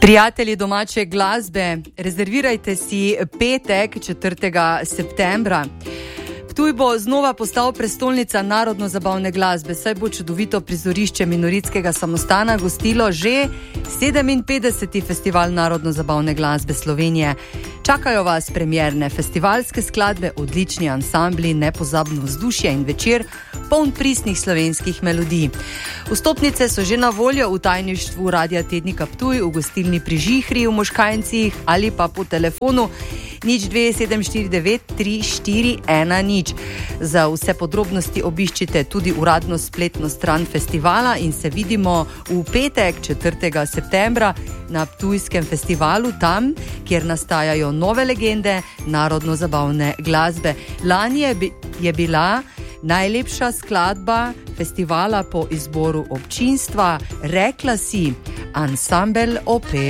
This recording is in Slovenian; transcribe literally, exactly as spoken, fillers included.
Prijatelji domače glasbe, rezervirajte si petek, četrtega septembra. Ptuj bo znova postal prestolnica narodno-zabavne glasbe, saj bo čudovito prizorišče Minoritskega samostana gostilo že sedeminpetdeseti festival narodno-zabavne glasbe Slovenije. Čakajo vas premierne festivalske skladbe, odlični ansambli, nepozabno vzdušje in večer poln pristnih slovenskih melodij. Vstopnice so že na voljo v tajništvu Radia Tednika Ptuj, v gostilni Pri Žihri v Moškancih ali pa po telefonu nič dve sedem štiri devet tri štiri ena nič. Za vse podrobnosti obiščite tudi uradno spletno stran festivala in se vidimo v petek, četrtega septembra na Ptujskem festivalu, tam, kjer nastajajo nove legende narodno-zabavne glasbe. Lani je, bi, je bila najlepša skladba festivala po izboru občinstva Rekla si, ansambel O P.